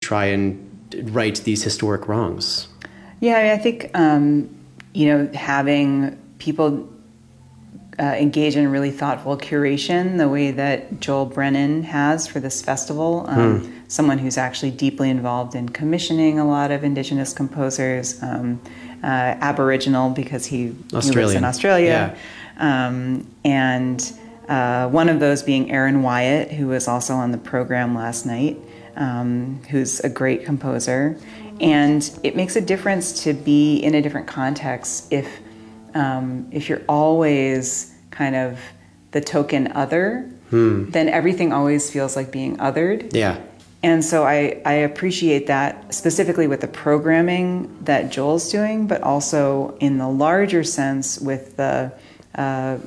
try and right these historic wrongs? Yeah, I mean, I think, having people engage in really thoughtful curation the way that Joel Brennan has for this festival, someone who's actually deeply involved in commissioning a lot of Indigenous composers, Aboriginal because he lives in Australia, and one of those being Aaron Wyatt, who was also on the program last night, who's a great composer. And it makes a difference to be in a different context if you're always kind of the token other, then everything always feels like being othered. Yeah. And so I appreciate that specifically with the programming that Joel's doing, but also in the larger sense with the